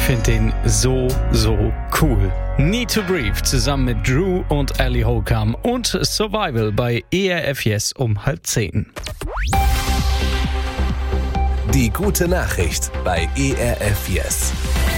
finde den so cool. Need to Breathe zusammen mit Drew und Ali Holcomb und Survival bei ERF Yes um 9:30. Die gute Nachricht bei ERF Yes.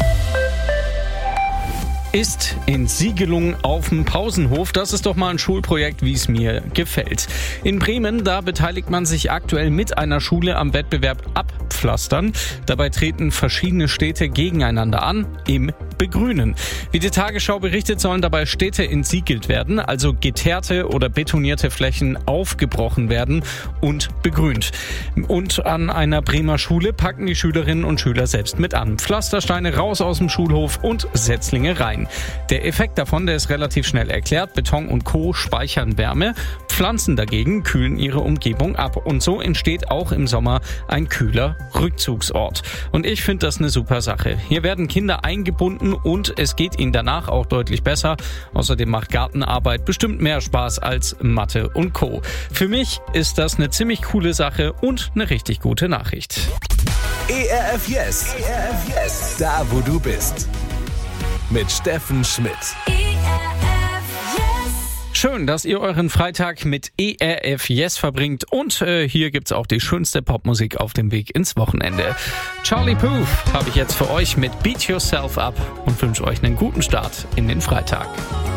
Ist Entsiegelung auf dem Pausenhof. Das ist doch mal ein Schulprojekt, wie es mir gefällt. In Bremen, da beteiligt man sich aktuell mit einer Schule am Wettbewerb Abpflastern. Dabei treten verschiedene Städte gegeneinander an im Begrünen. Wie die Tagesschau berichtet, sollen dabei Städte entsiegelt werden, also geteerte oder betonierte Flächen aufgebrochen werden und begrünt. Und an einer Bremer Schule packen die Schülerinnen und Schüler selbst mit an. Pflastersteine raus aus dem Schulhof und Setzlinge rein. Der Effekt davon, der ist relativ schnell erklärt. Beton und Co. speichern Wärme, Pflanzen dagegen kühlen ihre Umgebung ab. Und so entsteht auch im Sommer ein kühler Rückzugsort. Und ich finde das eine super Sache. Hier werden Kinder eingebunden und es geht ihnen danach auch deutlich besser. Außerdem macht Gartenarbeit bestimmt mehr Spaß als Mathe und Co. Für mich ist das eine ziemlich coole Sache und eine richtig gute Nachricht. ERF Yes. ERF Yes. Da, wo du bist. Mit Steffen Schmidt. Schön, dass ihr euren Freitag mit ERF Yes verbringt und hier gibt's auch die schönste Popmusik auf dem Weg ins Wochenende. Charlie Puth habe ich jetzt für euch mit Beat Yourself Up und wünsche euch einen guten Start in den Freitag.